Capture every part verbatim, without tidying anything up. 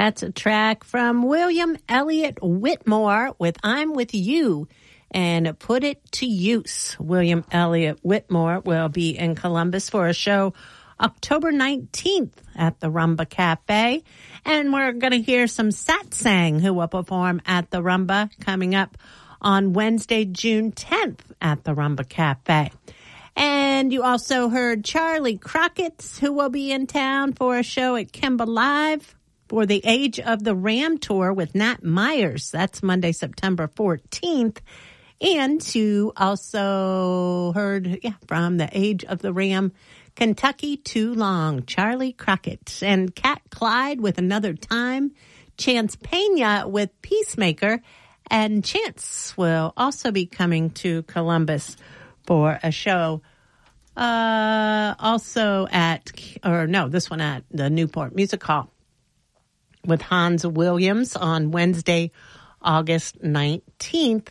That's a track from William Elliott Whitmore with I'm With You and Put It to Use. William Elliott Whitmore will be in Columbus for a show October nineteenth at the Rumba Cafe. And we're going to hear some Satsang, who will perform at the Rumba, coming up on Wednesday, June tenth at the Rumba Cafe. And you also heard Charlie Crockett, who will be in town for a show at Kimba Live for the Age of the Ram tour with Nat Myers. That's Monday, September fourteenth. And you also heard yeah, from the Age of the Ram, Kentucky Too Long, Charlie Crockett. And Cat Clyde with Another Time, Chance Pena with Peacemaker. And Chance will also be coming to Columbus for a show uh, also at, or no, this one at the Newport Music Hall with Hans Williams on Wednesday, August nineteenth.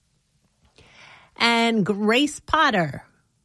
And Grace Potter.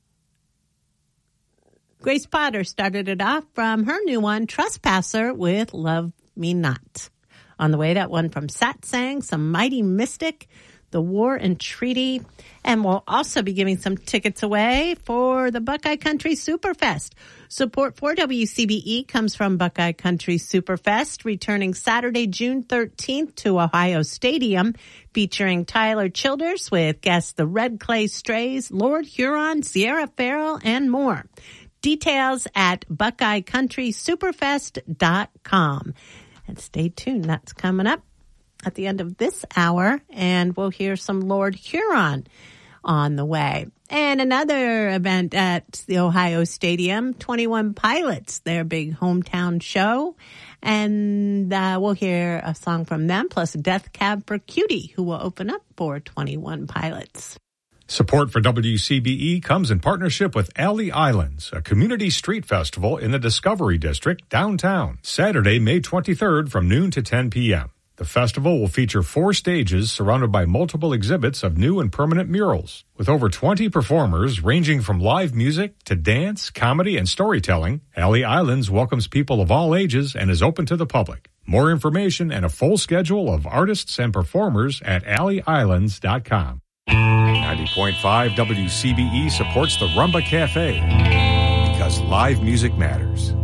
Grace Potter started it off from her new one, Trespasser, with Love Me Not. On the way, that one from Satsang, some Mighty Mystic, The War and Treaty, and we'll also be giving some tickets away for the Buckeye Country Superfest. Support for W C B E comes from Buckeye Country Superfest, returning Saturday, June thirteenth to Ohio Stadium, featuring Tyler Childers with guests The Red Clay Strays, Lord Huron, Sierra Farrell, and more. Details at buckeye country superfest dot com. And stay tuned, that's coming up at the end of this hour, and we'll hear some Lord Huron on the way. And another event at the Ohio Stadium, twenty-one Pilots, their big hometown show. And uh, we'll hear a song from them, plus Death Cab for Cutie, who will open up for twenty-one Pilots. Support for W C B E comes in partnership with Alley Islands, a community street festival in the Discovery District downtown, Saturday, May twenty-third from noon to ten p.m. The festival will feature four stages surrounded by multiple exhibits of new and permanent murals. With over twenty performers ranging from live music to dance, comedy, and storytelling, Alley Islands welcomes people of all ages and is open to the public. More information and a full schedule of artists and performers at alley islands dot com. ninety point five W C B E supports the Rumba Cafe because live music matters.